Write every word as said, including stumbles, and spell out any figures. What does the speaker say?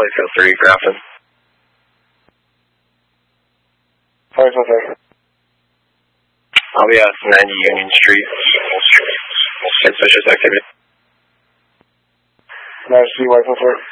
Whitetail three, Grafton. five four three. I'll be at ninety Union Street. Suspicious activity. Nice to see Whitetail three.